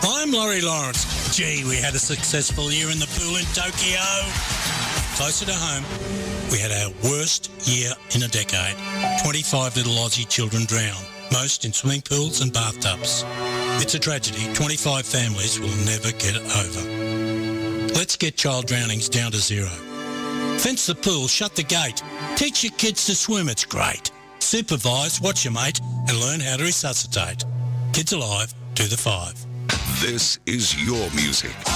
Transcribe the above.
I'm Laurie Lawrence. Gee, we had a successful year in the pool in Tokyo. Closer to home, we had our worst year in a decade. 25 little Aussie children drowned, most in swimming pools and bathtubs. It's a tragedy 25 families will never get over. Let's get child drownings down to zero. Fence the pool, shut the gate. Teach your kids to swim, it's great. Supervise, watch your mate, and learn how to resuscitate. Kids Alive, do the 5. This is your music.